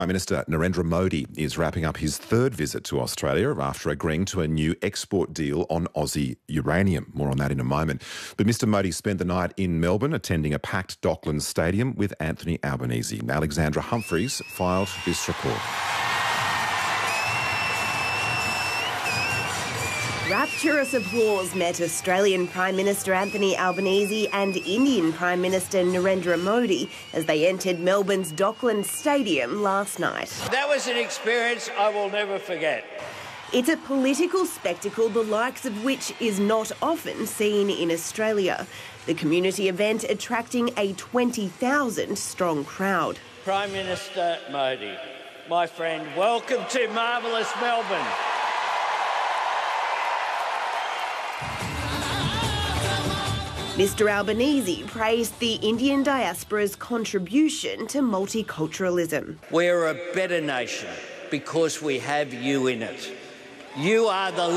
Prime Minister Narendra Modi is wrapping up his third visit to Australia after agreeing to a new export deal on Aussie uranium. More on that in a moment. But Mr Modi spent the night in Melbourne attending a packed Docklands Stadium with Anthony Albanese. Alexandra Humphreys filed this report. Rapturous applause met Australian Prime Minister Anthony Albanese and Indian Prime Minister Narendra Modi as they entered Melbourne's Docklands Stadium last night. That was an experience I will never forget. It's a political spectacle the likes of which is not often seen in Australia. The community event attracting a 20,000-strong crowd. Prime Minister Modi, my friend, welcome to marvellous Melbourne. Mr Albanese praised the Indian diaspora's contribution to multiculturalism. We're a better nation because we have you in it. You are the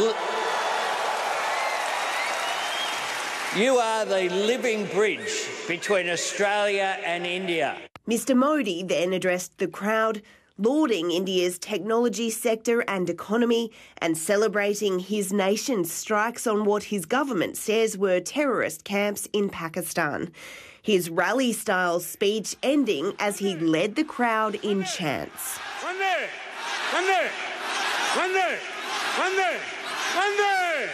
living bridge between Australia and India. Mr Modi then addressed the crowd, lauding India's technology sector and economy and celebrating his nation's strikes on what his government says were terrorist camps in Pakistan. His rally-style speech ending as he led the crowd in chants. Vande! Vande! Vande! Vande! Vande!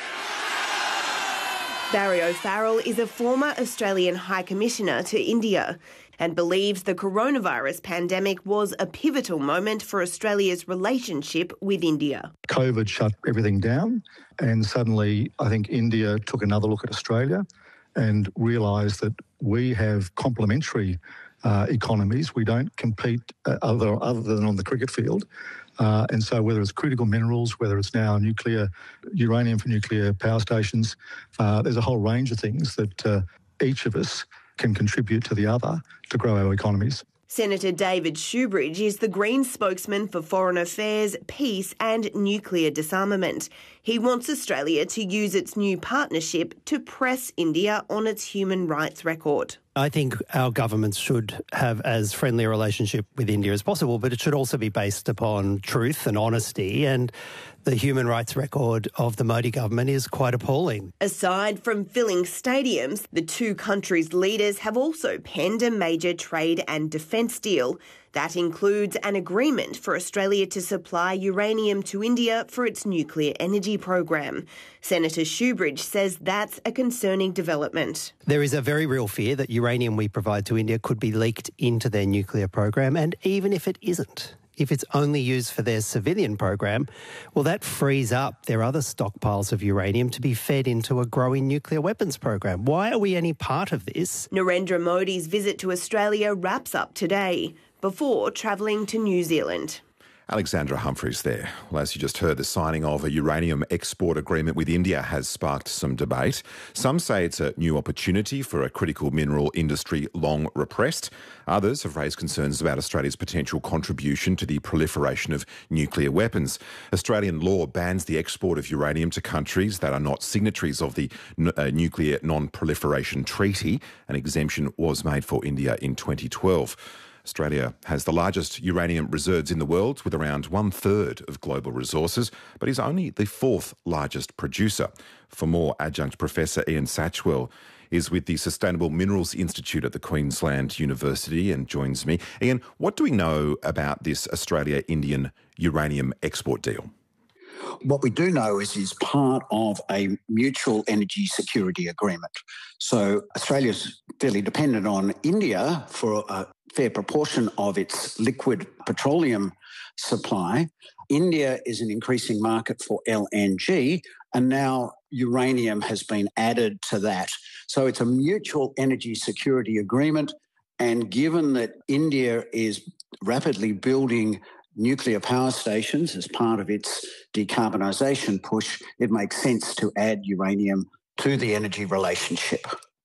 Barry O'Farrell is a former Australian High Commissioner to India and believes the coronavirus pandemic was a pivotal moment for Australia's relationship with India. COVID shut everything down, and suddenly I think India took another look at Australia and realised that we have complementary economies. We don't compete other than on the cricket field. And so whether it's critical minerals, whether it's now nuclear, uranium for nuclear power stations, there's a whole range of things that each of us can contribute to the other to grow our economies. Senator David Shoebridge is the Greens spokesman for Foreign Affairs, Peace and Nuclear Disarmament. He wants Australia to use its new partnership to press India on its human rights record. I think our governments should have as friendly a relationship with India as possible, but it should also be based upon truth and honesty, and the human rights record of the Modi government is quite appalling. Aside from filling stadiums, the two countries' leaders have also penned a major trade and defence deal. That includes an agreement for Australia to supply uranium to India for its nuclear energy program. Senator Shoebridge says that's a concerning development. There is a very real fear that uranium we provide to India could be leaked into their nuclear program, and even if it isn't, if it's only used for their civilian program, well, that frees up their other stockpiles of uranium to be fed into a growing nuclear weapons program. Why are we any part of this? Narendra Modi's visit to Australia wraps up today, before travelling to New Zealand. Alexandra Humphreys there. Well, as you just heard, the signing of a uranium export agreement with India has sparked some debate. Some say it's a new opportunity for a critical mineral industry long repressed. Others have raised concerns about Australia's potential contribution to the proliferation of nuclear weapons. Australian law bans the export of uranium to countries that are not signatories of the Nuclear Non-Proliferation Treaty. An exemption was made for India in 2012. Australia has the largest uranium reserves in the world, with around 1/3 of global resources, but is only the 4th largest producer. For more, Adjunct Professor Ian Satchwell is with the Sustainable Minerals Institute at the Queensland University and joins me. Ian, what do we know about this Australia-Indian uranium export deal? What we do know is it's part of a mutual energy security agreement. So Australia's fairly dependent on India for a fair proportion of its liquid petroleum supply. India is an increasing market for LNG, and now uranium has been added to that. So it's a mutual energy security agreement, and given that India is rapidly building nuclear power stations as part of its decarbonisation push, it makes sense to add uranium to the energy relationship.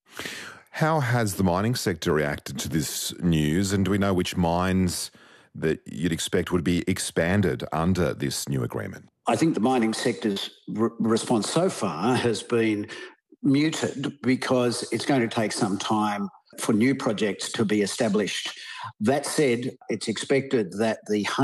How has the mining sector reacted to this news, and do we know which mines that you'd expect would be expanded under this new agreement? I think the mining sector's response so far has been muted because it's going to take some time for new projects to be established. That said, it's expected that the